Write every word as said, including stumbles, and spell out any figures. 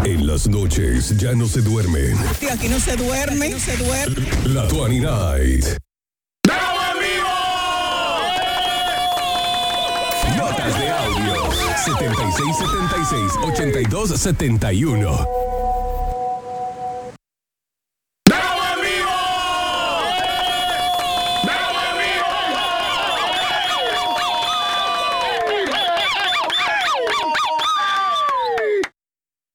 En las noches ya no se duermen. Tío, aquí no se duerme, no se duerme. La veinte Night. Notas de audio setenta y seis setenta y seis ochenta y dos setenta y uno.